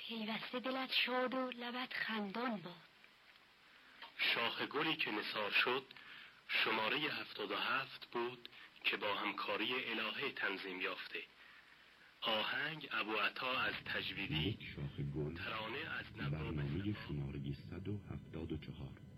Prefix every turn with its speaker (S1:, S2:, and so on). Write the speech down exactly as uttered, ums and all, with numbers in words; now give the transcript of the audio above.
S1: پیوسته دلت شاد و لبت خندان باد.
S2: شاخ گلی که نثار شد شماره هفتاد و هفت بود که با همکاری الهه تنظیم یافته. آهنگ ابوعطا از تجویدی، ترانه از نواب
S3: برنامه شماره صد و هفتاد و چهار.